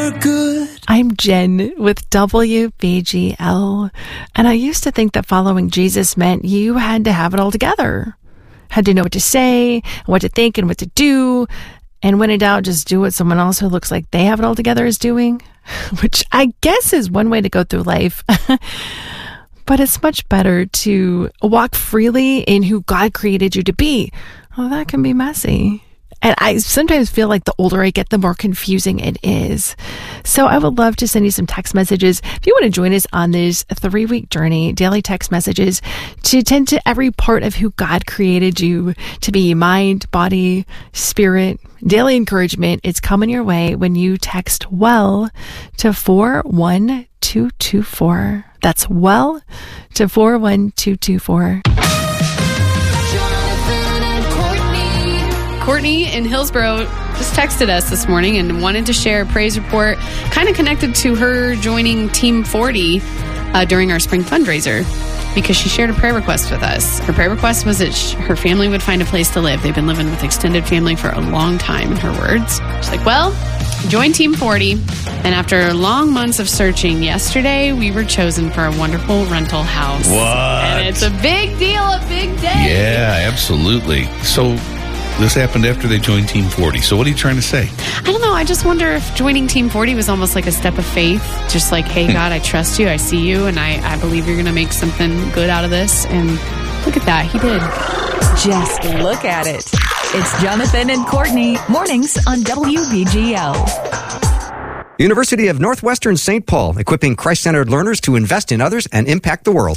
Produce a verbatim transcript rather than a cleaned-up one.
for good. I'm Jen with W B G L, and I used to think that following Jesus meant you had to have it all together. Had to know what to say, what to think, and what to do. And when in doubt, just do what someone else who looks like they have it all together is doing, which I guess is one way to go through life. But it's much better to walk freely in who God created you to be. Well, that can be messy. And I sometimes feel like the older I get, the more confusing it is. So I would love to send you some text messages. If you want to join us on this three-week journey, daily text messages to tend to every part of who God created you to be, mind, body, spirit, daily encouragement, it's coming your way when you text WELL to four one two two four. That's WELL to four one two two four. Courtney in Hillsboro just texted us this morning and wanted to share a praise report kind of connected to her joining Team forty uh, during our spring fundraiser because she shared a prayer request with us. Her prayer request was that sh- her family would find a place to live. They've been living with extended family for a long time, in her words. She's like, well, join Team forty, and after long months of searching, yesterday we were chosen for a wonderful rental house. What? And it's a big deal, a big day. Yeah, absolutely. So this happened after they joined Team forty. So what are you trying to say? I don't know. I just wonder if joining Team forty was almost like a step of faith. Just like, hey, God, I trust you. I see you. And I, I believe you're going to make something good out of this. And look at that. He did. Just look at it. It's Jonathan and Courtney, mornings on W B G L. University of Northwestern Saint Paul, equipping Christ-centered learners to invest in others and impact the world.